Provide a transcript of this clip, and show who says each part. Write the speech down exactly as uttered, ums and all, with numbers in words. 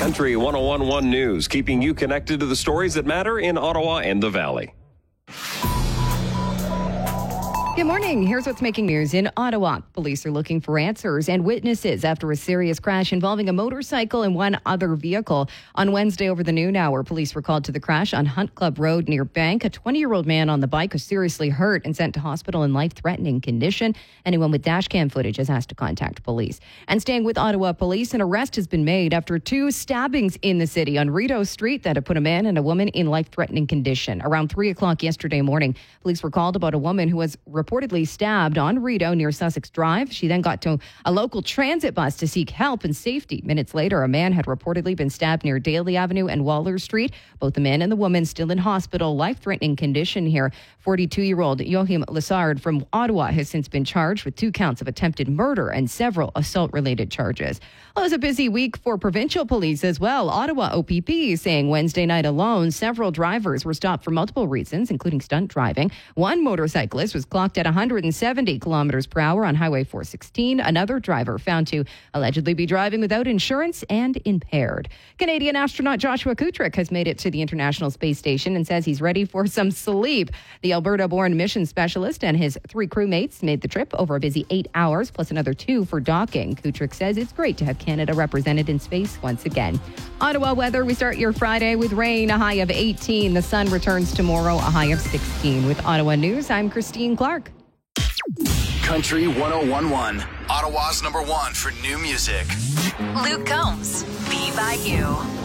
Speaker 1: Country one oh one point one News, keeping you connected to the stories that matter in Ottawa and the Valley.
Speaker 2: Good morning. Here's what's making news in Ottawa. Police are looking for answers and witnesses after a serious crash involving a motorcycle and one other vehicle. On Wednesday over the noon hour, police were called to the crash on Hunt Club Road near Bank. A twenty-year-old man on the bike was seriously hurt and sent to hospital in life-threatening condition. Anyone with dash cam footage has asked to contact police. And staying with Ottawa police, an arrest has been made after two stabbings in the city on Rideau Street that have put a man and a woman in life-threatening condition. Around three o'clock yesterday morning, police were called about a woman who was reportedly stabbed on Rideau near Sussex Drive. She then got to a local transit bus to seek help and safety. Minutes later, a man had reportedly been stabbed near Daly Avenue and Waller Street. Both the man and the woman still in hospital, life-threatening condition here. forty-two-year-old Joachim Lessard from Ottawa has since been charged with two counts of attempted murder and several assault-related charges. Well, it was a busy week for provincial police as well. Ottawa O P P saying Wednesday night alone, several drivers were stopped for multiple reasons, including stunt driving. One motorcyclist was clocked at one hundred seventy kilometers per hour on Highway four sixteen. Another driver found to allegedly be driving without insurance and impaired. Canadian astronaut Joshua Kutrick has made it to the International Space Station and says he's ready for some sleep. The Alberta-born mission specialist and his three crewmates made the trip over a busy eight hours, plus another two for docking. Kutrick says it's great to have Canada represented in space once again. Ottawa weather, we start your Friday with rain, a high of eighteen. The sun returns tomorrow, a high of sixteen. With Ottawa News, I'm Christine Clark.
Speaker 3: Country one oh one point one, Ottawa's number one for new music.
Speaker 4: Luke Combs, Be By You.